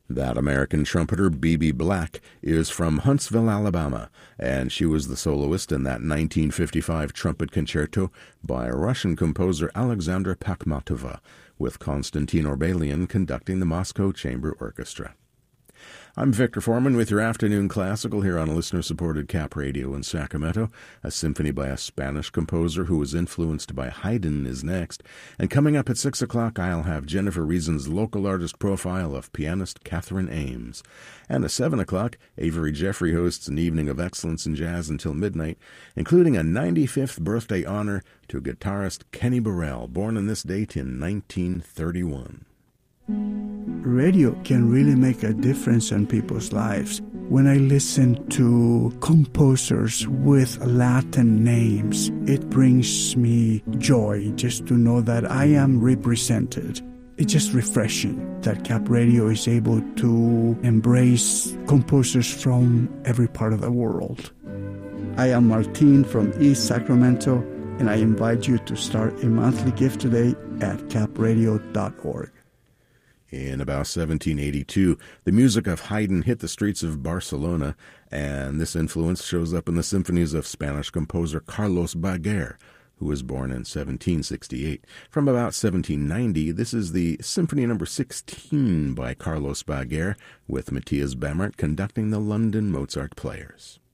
That American trumpeter, B.B. Black, is from Huntsville, Alabama, and she was the soloist in that 1955 trumpet concerto by Russian composer Alexandra Pakhmatova, with Konstantin Orbelian conducting the Moscow Chamber Orchestra. I'm Victor Foreman with your Afternoon Classical here on listener-supported Cap Radio in Sacramento. A symphony by a Spanish composer who was influenced by Haydn is next. And coming up at 6 o'clock, I'll have Jennifer Reason's local artist profile of pianist Catherine Ames. And at 7 o'clock, Avery Jeffrey hosts an evening of excellence in jazz until midnight, including a 95th birthday honor to guitarist Kenny Burrell, born on this date in 1931. Radio can really make a difference in people's lives. When I listen to composers with Latin names, it brings me joy just to know that I am represented. It's just refreshing that Cap Radio is able to embrace composers from every part of the world. I am Martin from East Sacramento, and I invite you to start a monthly gift today at capradio.org. In about 1782, the music of Haydn hit the streets of Barcelona, and this influence shows up in the symphonies of Spanish composer Carlos Baguer, who was born in 1768. From about 1790, this is the Symphony No. 16 by Carlos Baguer, with Matthias Bamert conducting the London Mozart Players.